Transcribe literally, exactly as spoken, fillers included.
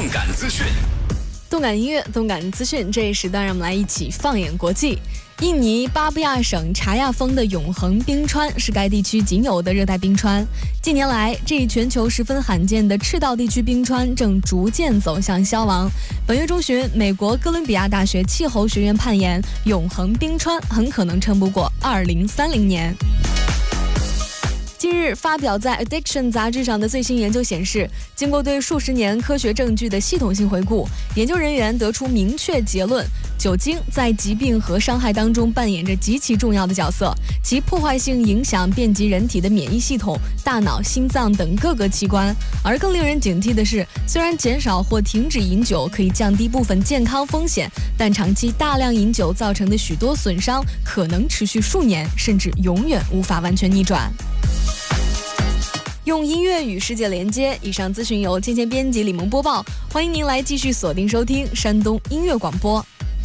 动感资讯， 动感音乐，动感资讯。这一时段，让我们来一起放眼国际。印尼巴布亚省查亚峰的永恒冰川是该地区仅有的热带冰川。近年来，这一全球十分罕见的赤道地区冰川正逐渐走向消亡。本月中旬，美国哥伦比亚大学气候学院判言，永恒冰川很可能撑不过二零三零年。近日发表在《Addiction》杂志上的最新研究显示，经过对数十年科学证据的系统性回顾，研究人员得出明确结论：酒精在疾病和伤害当中扮演着极其重要的角色，其破坏性影响遍及人体的免疫系统、大脑、心脏等各个器官。而更令人警惕的是，虽然减少或停止饮酒可以降低部分健康风险，但长期大量饮酒造成的许多损伤可能持续数年，甚至永远无法完全逆转。用音乐与世界连接，以上资讯由渐渐编辑李萌播报，欢迎您来继续锁定收听山东音乐广播。